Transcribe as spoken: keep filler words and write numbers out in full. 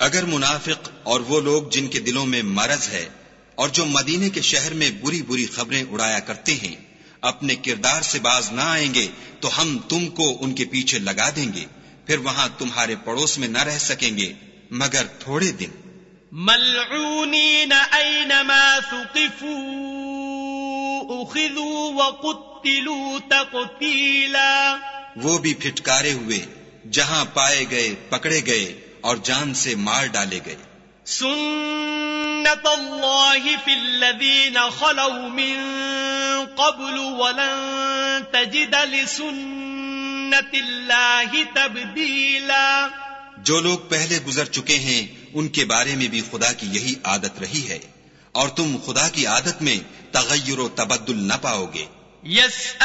अगर मुनाफिक और वो लोग जिनके दिलों में मरज है और जो मदीने के शहर में बुरी बुरी खबरें उड़ाया करते हैं अपने किरदार से बाज ना आएंगे तो हम तुमको उनके पीछे लगा देंगे, फिर वहां तुम्हारे पड़ोस में न रह सकेंगे मगर थोड़े दिन। मलऊनीन ऐनमा सुक़िफू उख़िज़ू व क़ुत्तिलू तक़तीला, वो भी फिटकारे हुए, जहां पाए गए पकड़े गए और जान से मार डाले गए। सुन्नतल्लाहि फिल्लज़ीना ख़लौ मिन क़ब्लु वलन तजिद लिसुन्नतिल्लाहि तब्दीला, जो लोग पहले गुजर चुके हैं उनके बारे में भी खुदा की यही आदत रही है और तुम खुदा की आदत में तगय्युर व तबद्दुल न पाओगे।